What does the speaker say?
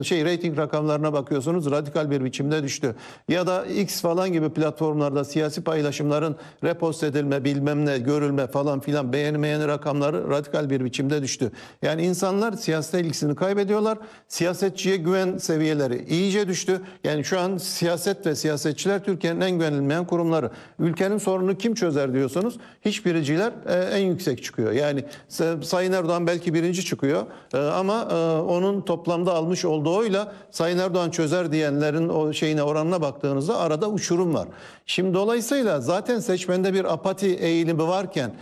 Reyting rakamlarına bakıyorsunuz, radikal bir biçimde düştü. Ya da X falan gibi platformlarda siyasi paylaşımların repost edilme, bilmem ne, görülme falan filan, beğenmeyen rakamları radikal bir biçimde düştü. Yani insanlar siyasete ilgisini kaybediyorlar. Siyasetçiye güven seviyeleri iyice düştü. Yani şu an siyaset ve siyasetçiler Türkiye'nin en güvenilmeyen kurumları. Ülkenin sorununu kim çözer diyorsunuz? Hiçbiriciler en yüksek çıkıyor. Yani Sayın Erdoğan belki birinci çıkıyor ama onun toplamda almış olduğu oyla Sayın Erdoğan çözer diyenlerin o oranına baktığınızda arada uçurum var. Şimdi dolayısıyla zaten seçmende bir apati eğilimi varken